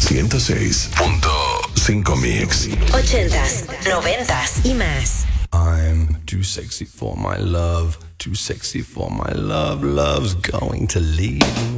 106.5 Mix. 80s, 90s y más. I'm too sexy for my love, too sexy for my love. Love's going to leave me.